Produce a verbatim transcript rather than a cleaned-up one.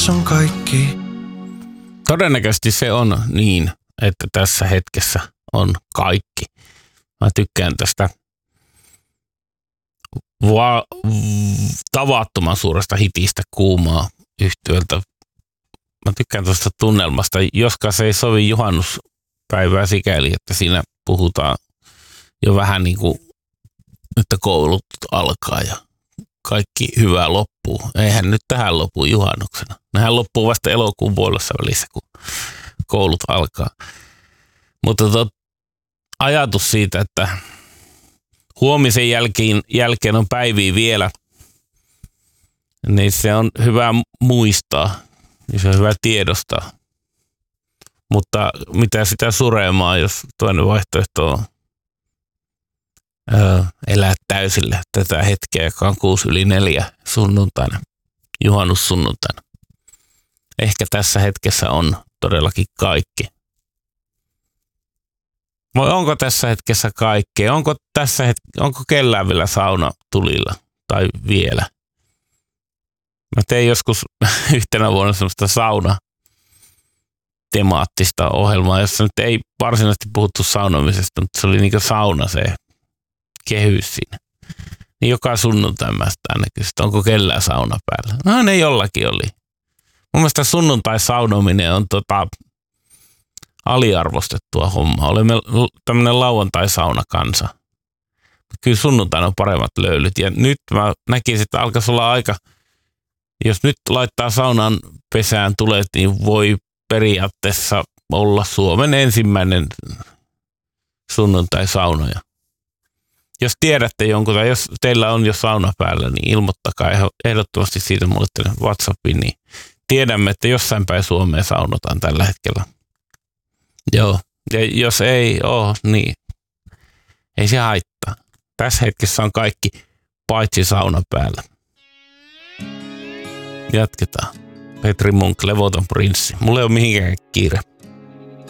on kaikki. Todennäköisesti se on niin, että tässä hetkessä on kaikki. Mä tykkään tästä va- tavattoman suuresta hitistä Kuumaa yhtyöltä. Mä tykkään tuosta tunnelmasta, joskaan se ei sovi juhannuspäivää sikäli, että siinä puhutaan jo vähän niin kuin, että koulut alkaa ja kaikki hyvää loppuu. Eihän nyt tähän lopu juhannuksena. Nehän loppuu vasta elokuun puolessa välissä, kun koulut alkaa. Mutta tot, ajatus siitä, että huomisen jälkeen, jälkeen on päiviä vielä, niin se on hyvä muistaa ja se on hyvä tiedostaa. Mutta mitä sitä suremaan, jos toinen vaihtoehto on öö, elää täysillä tätä hetkeä, joka on kuusi yli neljä sunnuntaina, juhannussunnuntaina. Ehkä tässä hetkessä on todellakin kaikki. Vai onko tässä hetkessä kaikkea? Onko tässä het- onko kellään vielä sauna tulilla tai vielä? Mä tein joskus yhtenä vuonna semmoista sauna temaattista ohjelmaa, jossa nyt ei varsinaisesti puhuttu saunomisesta, mutta se oli niin kuin sauna se kehys siinä. Niin joka sunnuntai mä sitä aina kysyin, onko kellään sauna päällä. No ne jollakin oli. Mun mielestä sunnuntai-saunominen on tota aliarvostettua hommaa. Olemme tämmöinen lauantai-saunakansa. Kyllä sunnuntaina on paremmat löylyt. Ja nyt mä näkisin, että alkaisi olla aika, jos nyt laittaa saunan pesään tulet, niin voi periaatteessa olla Suomen ensimmäinen sunnuntai-saunoja. Jos tiedätte jonkun tai jos teillä on jo sauna päällä, niin ilmoittakaa ehdottomasti siitä mulle tänne WhatsAppiin, niin tiedämme, että jossain päin Suomeen saunotaan tällä hetkellä. Joo, ja jos ei ole, niin ei se haittaa. Tässä hetkessä on kaikki paitsi sauna päällä. Jatketaan. Petri Munk, Levoton prinssi. Mulla ei ole mihinkään kiire.